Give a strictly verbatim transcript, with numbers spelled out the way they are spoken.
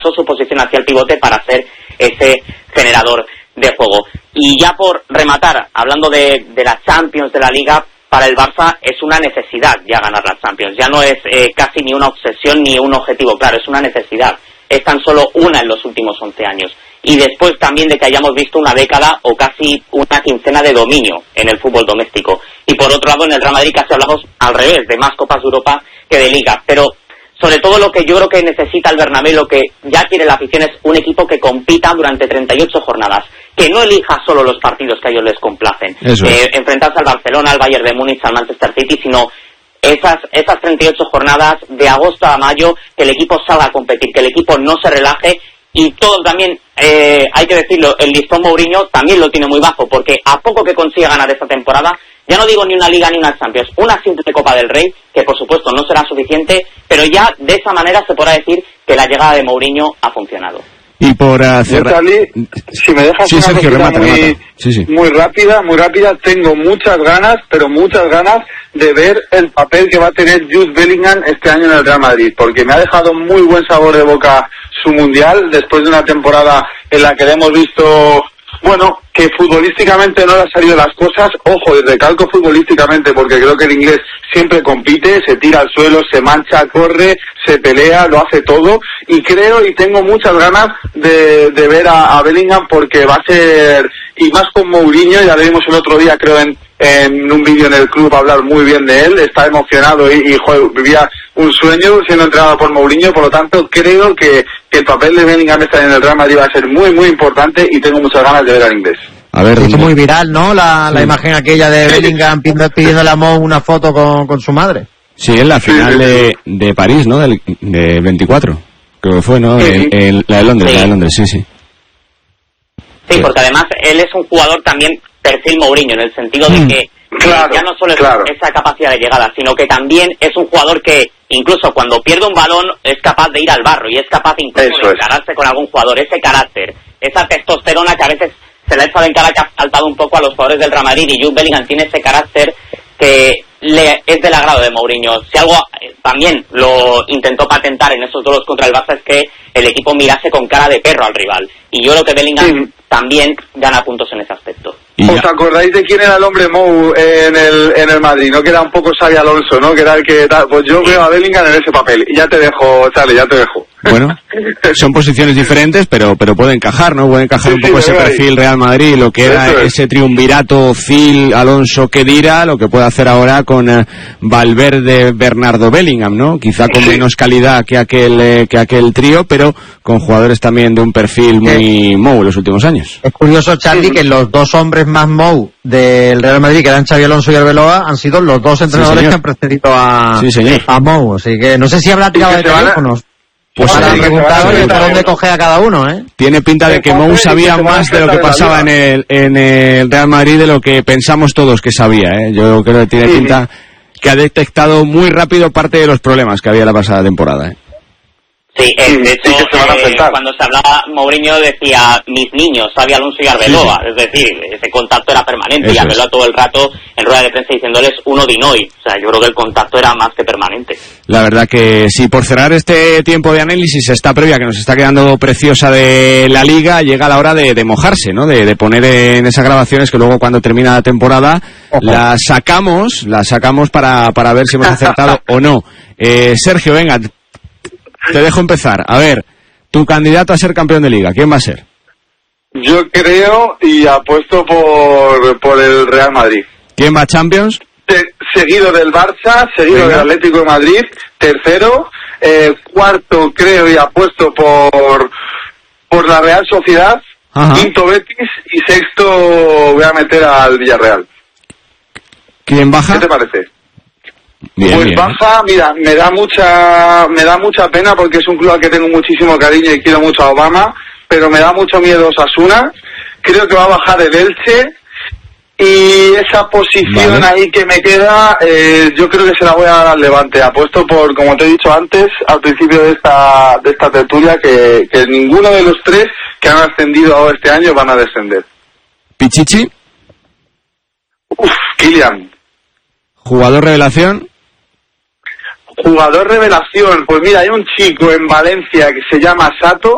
su posición hacia el pivote para ser ese generador de juego. Y ya por rematar, hablando de, de la Champions, de la Liga, para el Barça es una necesidad ya ganar la Champions. Ya no es eh, casi ni una obsesión ni un objetivo claro, es una necesidad. Es tan solo una en los últimos once años. Y después también de que hayamos visto una década o casi una quincena de dominio en el fútbol doméstico. Y por otro lado, en el Real Madrid casi hablamos al revés, de más Copas de Europa que de Liga. Pero sobre todo lo que yo creo que necesita el Bernabéu, lo que ya quiere la afición, es un equipo que compita durante treinta y ocho jornadas, que no elija solo los partidos que a ellos les complacen, eh, enfrentarse al Barcelona, al Bayern de Múnich, al Manchester City, sino esas esas treinta y ocho jornadas de agosto a mayo, que el equipo salga a competir, que el equipo no se relaje. Y todo también, eh, hay que decirlo, el listón Mourinho también lo tiene muy bajo, porque a poco que consiga ganar esta temporada, ya no digo ni una Liga ni una Champions, una simple Copa del Rey, que por supuesto no será suficiente, pero ya de esa manera se podrá decir que la llegada de Mourinho ha funcionado. Y por hacer... Charlie, si me dejas sí, una Sergio, remata, muy, remata. Sí, sí. muy rápida, muy rápida, tengo muchas ganas, pero muchas ganas de ver el papel que va a tener Jude Bellingham este año en el Real Madrid, porque me ha dejado muy buen sabor de boca su Mundial, después de una temporada en la que le hemos visto, bueno, que futbolísticamente no le han salido las cosas. Ojo, y recalco futbolísticamente, porque creo que el inglés siempre compite, se tira al suelo, se mancha, corre, se pelea, lo hace todo, y creo y tengo muchas ganas de, de ver a, a Bellingham, porque va a ser, y más con Mourinho, ya lo vimos el otro día, creo, en, en un vídeo en el club, hablar muy bien de él, está emocionado y, y joder, vivía un sueño siendo entrenado por Mourinho. Por lo tanto creo que, que el papel de Bellingham está en el Real Madrid va a ser muy muy importante, y tengo muchas ganas de ver al inglés. A ver, es muy viral, ¿no? La, sí. la imagen aquella de Bellingham pidiéndole a Mo una foto con, con su madre. Sí, en la final sí, sí, sí. De, de París, ¿no? Del, de veinticuatro, creo que fue, ¿no? Sí. El, el, la de Londres, sí. la de Londres, sí, sí. Sí, porque además él es un jugador también perfil Mourinho, en el sentido de que claro, ya no solo es claro. esa capacidad de llegada, sino que también es un jugador que incluso cuando pierde un balón es capaz de ir al barro y es capaz incluso Eso de encararse es. con algún jugador. Ese carácter, esa testosterona que a veces se le ha echado en cara, que ha saltado un poco a los jugadores del Real Madrid, y Jude Bellingham tiene ese carácter que le es del agrado de Mourinho. Si algo eh, también lo intentó patentar en esos duelos contra el Barça, es que el equipo mirase con cara de perro al rival, y yo creo que Bellingham sí. también gana puntos en ese aspecto. ¿Os acordáis de quién era el hombre Mou en el en el Madrid? ¿No? Que era un poco Xabi Alonso, ¿no? Que era el que tal. Pues yo veo a Bellingham en ese papel. Y ya te dejo, Charlie, ya te dejo. Bueno, son posiciones diferentes, pero pero puede encajar, ¿no? Puede encajar sí, un poco sí, ese perfil Real Madrid, lo que era es. ese triunvirato Phil, Alonso, Khedira, lo que puede hacer ahora con eh, Valverde, Bernardo, Bellingham, ¿no? Quizá con sí. menos calidad que aquel eh, que aquel trío, pero con jugadores también de un perfil muy sí. Mou en los últimos años. Es curioso, Charlie, sí. que los dos hombres más Mou del Real Madrid, que eran Xabi Alonso y Arbeloa, han sido los dos entrenadores sí, que han precedido a, sí, a Mou. Así que no sé si habrá tirado de teléfonos. Pues para preguntar por dónde coge a cada uno, ¿eh? Tiene pinta de que Mou sabía más de lo que pasaba en el en el Real Madrid de lo que pensamos todos que sabía, ¿eh? Yo creo que tiene sí, pinta sí. que ha detectado muy rápido parte de los problemas que había la pasada temporada, ¿eh? Sí, eh, de hecho, sí eh, cuando se hablaba, Mourinho decía mis niños, Xabi Alonso y Arbeloa, sí, sí. es decir, ese contacto era permanente. Eso y Arbeloa es. todo el rato en rueda de prensa diciéndoles uno de hoy. O sea, yo creo que el contacto era más que permanente. La verdad que sí, por cerrar este tiempo de análisis, esta previa que nos está quedando preciosa de la Liga, llega la hora de, de mojarse, ¿no? De, de poner en esas grabaciones que luego cuando termina la temporada Ojo. las sacamos, las sacamos para, para ver si hemos acertado o no. Eh, Sergio, venga, te dejo empezar. A ver, tu candidato a ser campeón de Liga, ¿quién va a ser? Yo creo y apuesto por, por el Real Madrid. ¿Quién va a Champions? Se, seguido del Barça, seguido Venga. del Atlético de Madrid, tercero, eh, cuarto creo y apuesto por, por la Real Sociedad, Ajá. quinto Betis y sexto voy a meter al Villarreal. ¿Quién baja? ¿Qué te parece? Bien, pues bien. baja, mira, me da mucha me da mucha pena porque es un club al que tengo muchísimo cariño y quiero mucho a Obama, pero me da mucho miedo Osasuna. Creo que va a bajar el Elche y esa posición vale. ahí que me queda, eh, yo creo que se la voy a dar al Levante. Apuesto por, como te he dicho antes, al principio de esta de esta tertulia, que, que ninguno de los tres que han ascendido ahora este año van a descender. ¿Pichichi? Uf, Kylian. ¿Jugador revelación? Jugador revelación, pues mira, hay un chico en Valencia que se llama Sato,